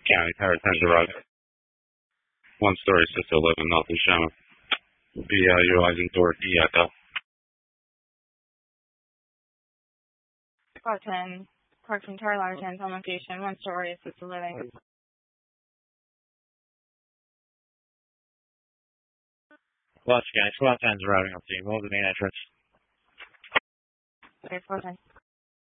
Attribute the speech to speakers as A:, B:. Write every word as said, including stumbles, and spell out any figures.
A: County, Tower ten Garage. One story, six eleven, North Shama. Be uh, utilizing door E Echo.
B: Car ten, parking Tower Ladder ten, on location, one story, assisted living.
C: Los County, SWAT ten's arriving on scene. What was the main entrance?
B: Okay, four ten.